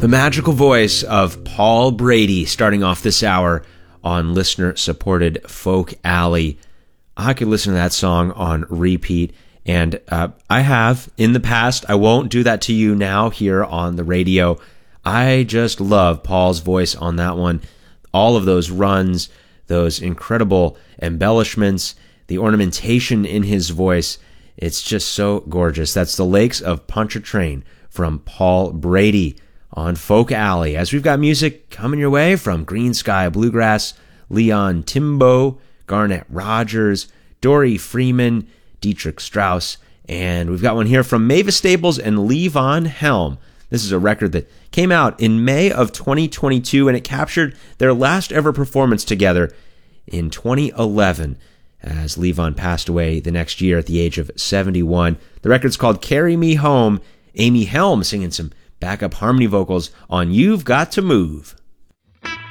The magical voice of Paul Brady starting off this hour on listener-supported Folk Alley. I could listen to that song on repeat, and I have in the past. I won't do that to you now here on the radio. I just love Paul's voice on that one. All of those runs, those incredible embellishments, the ornamentation in his voice, it's just so gorgeous. That's The Lakes of Pontchartrain from Paul Brady on Folk Alley, as we've got music coming your way from Green Sky Bluegrass, Leon Timbo, Garnet Rogers, Dory Freeman, Dietrich Strauss, and we've got one here from Mavis Staples and Levon Helm. This is a record that came out in May of 2022, and it captured their last ever performance together in 2011, as Levon passed away the next year at the age of 71. The record's called Carry Me Home. Amy Helm singing some backup harmony vocals on You've Got to Move.